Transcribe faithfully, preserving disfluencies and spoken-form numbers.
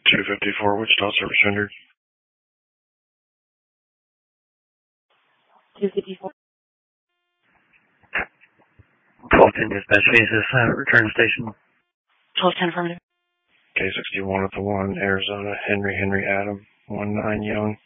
two fifty-four, Wichita Service Rendered. two fifty-four. twelve ten dispatch basis, uh, return station. twelve ten affirmative. K sixty-one at the one, Arizona, Henry, Henry, Adam, one nine Young.